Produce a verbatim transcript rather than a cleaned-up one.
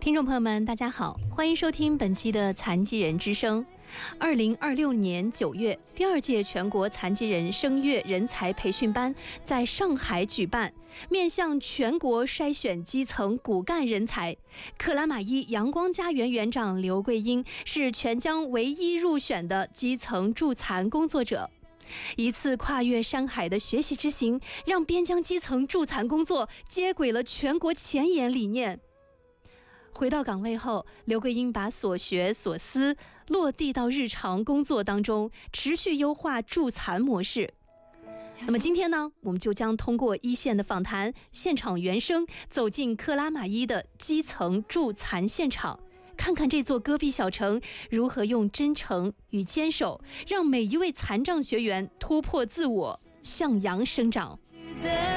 听众朋友们，大家好，欢迎收听本期的残疾人之声。二零二六年九月，第二届全国残疾人声乐人才培训班在上海举办，面向全国筛选基层骨干人才。克拉玛依阳光家园园长刘桂英是全疆唯一入选的基层助残工作者。一次跨越山海的学习之行，让边疆基层助残工作接轨了全国前沿理念。回到岗位后，刘桂英把所学所思落地到日常工作当中，持续优化助残模式。那么今天呢，我们就将通过一线的访谈、现场原声，走进克拉玛依的基层助残现场，看看这座戈壁小城如何用真诚与坚守，让每一位残障学员突破自我，向阳生长。